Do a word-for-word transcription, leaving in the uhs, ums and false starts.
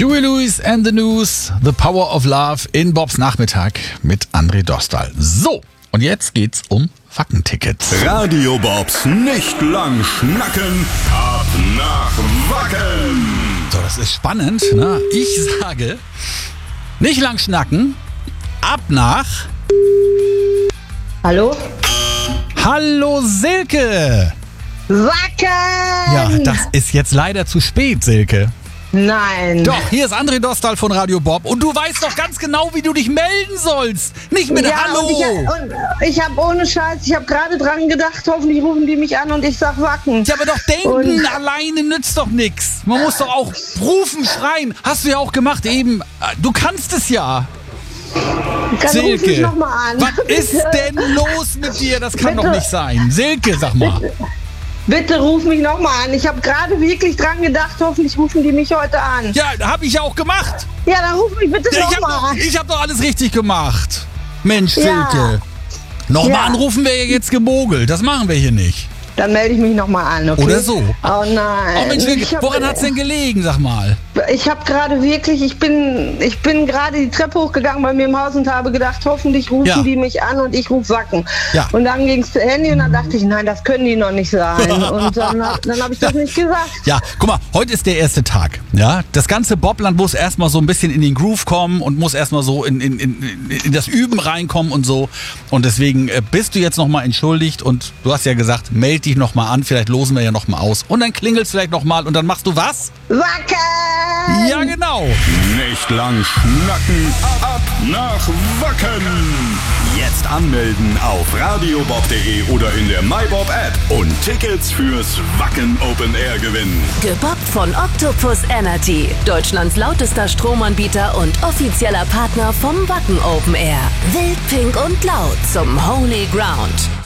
Huey Lewis and the News, The Power of Love in Bobs Nachmittag mit André Dostal. So, und jetzt geht's um Wackentickets. Radio Bobs nicht lang schnacken, ab nach Wacken. So, das ist spannend, ne? Ich sage, nicht lang schnacken, ab nach... Hallo? Hallo Silke! Wacken! Ja, das ist jetzt leider zu spät, Silke. Nein. Doch, hier ist André Dostal von Radio Bob und du weißt doch ganz genau, wie du dich melden sollst. Nicht mit ja, Hallo. Und ich, und ich habe ohne Scheiß, ich habe gerade dran gedacht, hoffentlich rufen die mich an und ich sag Wacken. Ja, aber doch denken und alleine nützt doch nichts. Man muss doch auch rufen, schreien. Hast du ja auch gemacht eben. Du kannst es ja. Dann ruf mich Silke, noch mal an. was ist denn los mit dir? Das kann Bitte. doch nicht sein. Silke, sag mal. Bitte ruf mich noch mal an. Ich habe gerade wirklich dran gedacht, hoffentlich rufen die mich heute an. Ja, hab ich ja auch gemacht. Ja, dann ruf mich bitte Ja, noch ich, hab mal doch, an. ich hab doch alles richtig gemacht. Mensch, Ja. Silke. Nochmal Ja. anrufen wäre jetzt gemogelt. Das machen wir hier nicht. Dann melde ich mich noch mal an, okay? Oder so. Oh nein. Oh Mensch, Silke, Ich hab- woran hat's denn gelegen, sag mal? Ich habe gerade wirklich, ich bin, ich bin gerade die Treppe hochgegangen bei mir im Haus und habe gedacht, hoffentlich rufen Ja. die mich an und ich rufe Wacken. Ja. Und dann ging es zu Handy und dann dachte ich, nein, das können die noch nicht sein. Und dann, hab- dann habe ich das nicht gesagt. Ja, guck mal, heute ist der erste Tag. Ja, das ganze Bobland muss erstmal so ein bisschen in den Groove kommen und muss erstmal so in, in, in, in das Üben reinkommen und so. Und deswegen äh, bist du jetzt nochmal entschuldigt und du hast ja gesagt, meld dich nochmal an, vielleicht losen wir ja nochmal aus. Und dann klingelst vielleicht nochmal und dann machst du was? Wacken! Ja, genau. Nicht lang schnacken, ab nach Wacken. Jetzt anmelden auf radiobob punkt de oder in der MyBob App und Tickets fürs Wacken Open Air gewinnen. Gebobbt von Octopus Energy, Deutschlands lautester Stromanbieter und offizieller Partner vom Wacken Open Air. Wild, pink und laut zum Holy Ground.